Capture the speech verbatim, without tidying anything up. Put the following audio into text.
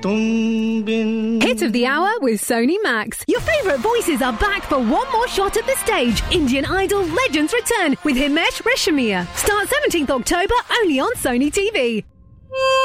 तुम बिन. Hit of the hour with Sony Max. Your favourite voices are back for one more shot at the stage. Indian Idol Legends return with Himesh Reshammiya. Start seventeenth October only on Sony T V.